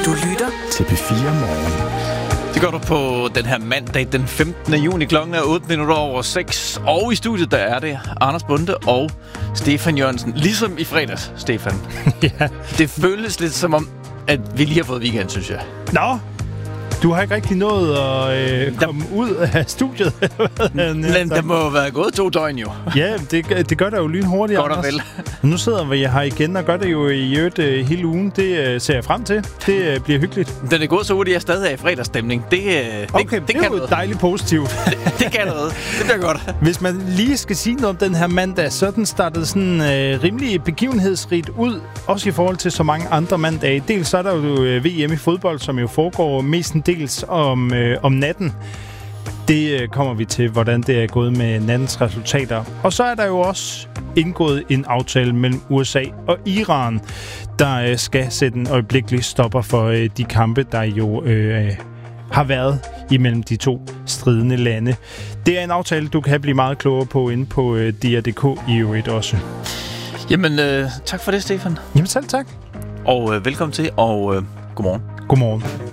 Du lytter til P4 Morgen. Det gør du på den her mandag, den 15. juni. Klokken er 8:08. Og i studiet, der er det Anders Bonde og Stefan Jørgensen. Ligesom i fredags, Stefan. Ja. Det føles lidt som om, at vi lige har fået weekend, synes jeg. Nå, du har ikke rigtig nået at komme ud af studiet. Men der må jo være gået 2 døgn jo. Ja, det gør der jo lynhurtigt, Godt og vel. Nu sidder vi her igen og gør det jo i øvrigt hele ugen. Det ser jeg frem til. Det bliver hyggeligt. Den er gået så hurtigt, jeg stadig er i fredagsstemning. Det Det er jo dejligt positivt. Det kan noget. Det bliver godt. Hvis man lige skal sige noget om den her mandag, så den startede sådan rimelig begivenhedsrigt ud. Også i forhold til så mange andre mandage. Dels så er der jo VM i fodbold, som jo foregår mestendels om natten. Det kommer vi til, hvordan det er gået med nattens resultater. Og så er der jo også indgået en aftale mellem USA og Iran, der skal sætte en øjeblikkelig stopper for de kampe, der jo har været imellem de to stridende lande. Det er en aftale, du kan blive meget klogere på inde på DR.dk i øvrigt også. Jamen, tak for det, Stefan. Jamen selv tak. Og velkommen til, og godmorgen. Godmorgen.